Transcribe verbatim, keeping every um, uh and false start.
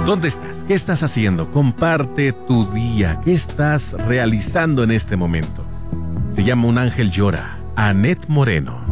¿Dónde estás? ¿Qué estás haciendo? Comparte tu día. ¿Qué estás realizando en este momento? Se llama Un ángel llora. Annette Moreno.